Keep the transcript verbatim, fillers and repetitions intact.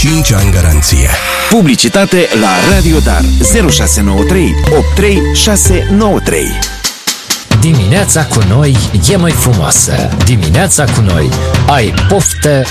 cinci ani garanție. Publicitate la Radio Dar zero șase nouă trei opt trei șase nouă trei. Dimineața cu noi e mai frumoasă. Dimineața cu noi ai poftă